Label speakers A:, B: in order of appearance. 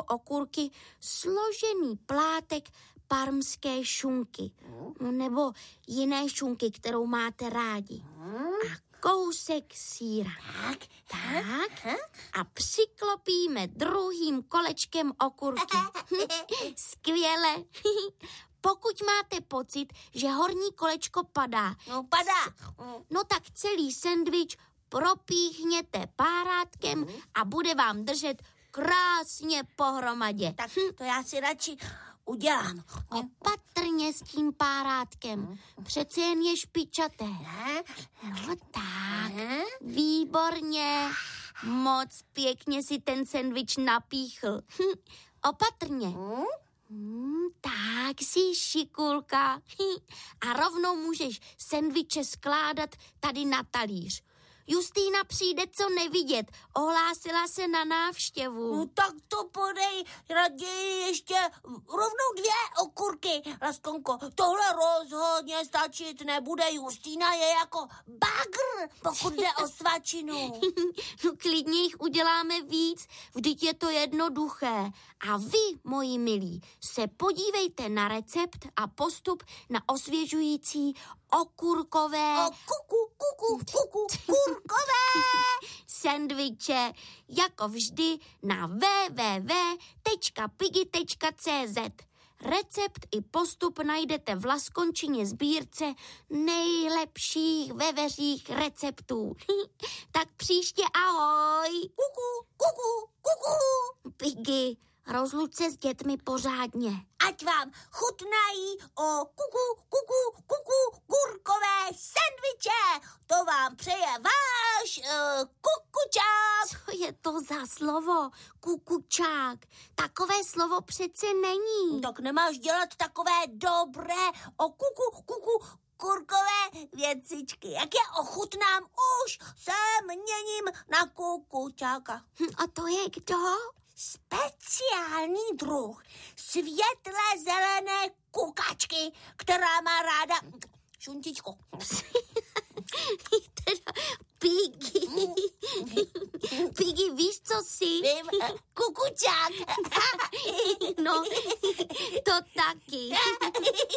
A: okurky složený plátek parmské šunky. Nebo jiné šunky, kterou máte rádi. A kousek sýra. Tak. A přiklopíme druhým kolečkem okurky. Skvěle. Pokud máte pocit, že horní kolečko padá. No tak celý sendvič propíchněte párátkem a bude vám držet krásně pohromadě.
B: Tak to já si radši udělám.
A: Opatrně s tím párátkem. Přece jen je špičaté. No tak. Výborně. Moc pěkně si ten sendvič napíchl. Opatrně. Tak jsi šikulka. A rovnou můžeš sendviče skládat tady na talíř. Justýna přijde co nevidět. Ohlásila se na návštěvu.
B: No tak to podej raději ještě rovnou 2 okurky, Laskonko. Tohle rozhodně stačit nebude. Justýna je jako bagr, pokud jde o svačinu.
A: No klidně jich uděláme víc, vždyť je to jednoduché. A vy, moji milí, se podívejte na recept a postup na osvěžující okurkové sendviče, jako vždy na www.piggy.cz. Recept i postup najdete v Laskončině sbírce nejlepších veveřích receptů. Tak příště ahoj. Piggy, rozluč se s dětmi pořádně.
B: Ať vám chutnají gurkové sendviče. To vám přeje váš kukučák.
A: Co je to za slovo? Kukučák. Takové slovo přece není.
B: Tak nemáš dělat takové dobré gurkové věcičky. Jak je ochutnám, už se měním na kukučáka.
A: A to je kdo?
B: Speciální druh světle zelené kukačky, která má ráda šuntičku.
A: Teda Piggy. Piggy, víš, co jsi?
B: Vím, kukučák.
A: No, to taky.